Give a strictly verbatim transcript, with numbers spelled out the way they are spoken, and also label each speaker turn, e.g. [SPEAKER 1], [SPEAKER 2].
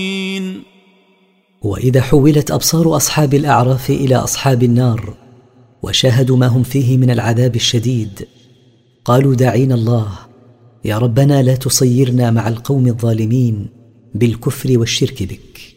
[SPEAKER 1] وإذا حولت أبصار أصحاب الأعراف إلى أصحاب النار وشاهدوا ما هم فيه من العذاب الشديد قالوا داعين الله: يا ربنا لا تصيرنا مع القوم الظالمين بالكفر والشرك بك.